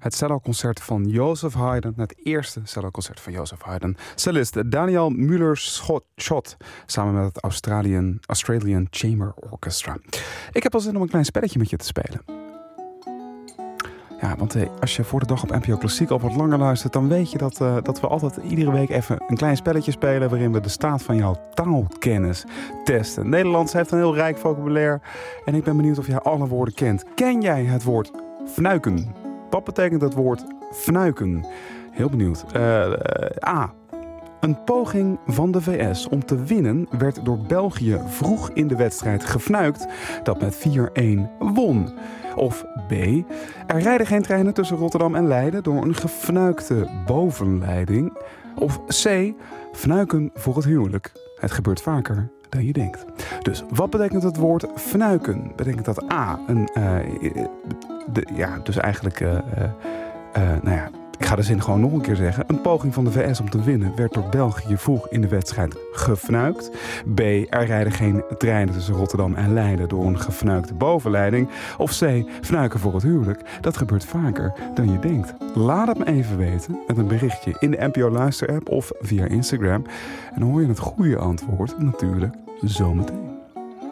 Het celloconcert van Joseph Haydn, het eerste celloconcert van Joseph Haydn. Cellist Daniel Müller-Schott, samen met het Australian Chamber Orchestra. Ik heb al zin om een klein spelletje met je te spelen. Ja, want als je voor de dag op NPO Klassiek al wat langer luistert, dan weet je dat we altijd iedere week even een klein spelletje spelen waarin we de staat van jouw taalkennis testen. Nederlands heeft een heel rijk vocabulaire en ik ben benieuwd of jij alle woorden kent. Ken jij het woord fnuiken? Wat betekent het woord fnuiken? Heel benieuwd. A. Een poging van de VS om te winnen werd door België vroeg in de wedstrijd gefnuikt dat met 4-1 won. Of B. Er rijden geen treinen tussen Rotterdam en Leiden door een gefnuikte bovenleiding. Of C. Fnuiken voor het huwelijk. Het gebeurt vaker dan je denkt. Dus wat betekent het woord fnuiken? Betekent dat A. Ik ga de zin gewoon nog een keer zeggen. Een poging van de VS om te winnen werd door België vroeg in de wedstrijd gefnuikt. B. Er rijden geen treinen tussen Rotterdam en Leiden door een gefnuikte bovenleiding. Of C. Fnuiken voor het huwelijk. Dat gebeurt vaker dan je denkt. Laat het me even weten met een berichtje in de NPO Luister app of via Instagram. En dan hoor je het goede antwoord natuurlijk zometeen.